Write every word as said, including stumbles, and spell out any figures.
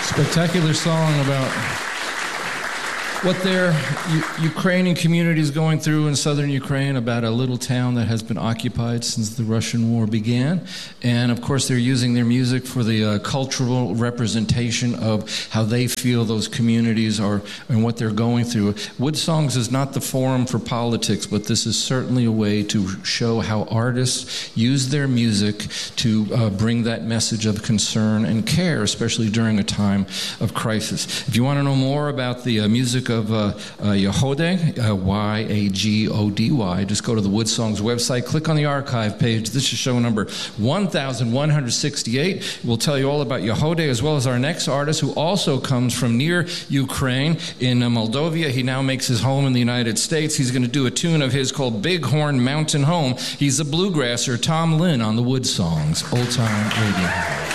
Spectacular song about what their U- Ukrainian community is going through in southern Ukraine, about a little town that has been occupied since the Russian war began. And of course, they're using their music for the uh, cultural representation of how they feel those communities are and what they're going through. Wood Songs is not the forum for politics, but this is certainly a way to show how artists use their music to uh, bring that message of concern and care, especially during a time of crisis. If you want to know more about the uh, music of uh, uh, Yehudai, uh, Y A G O D Y, just go to the Wood Songs website, click on the archive page. This is show number one thousand one hundred sixty-eight. We'll tell you all about Yehudai, as well as our next artist, who also comes from near Ukraine in uh, Moldova. He now makes his home in the United States. He's going to do a tune of his called Bighorn Mountain Home. He's a bluegrasser, Tom Lynn, on the Wood Songs, Old Time Radio.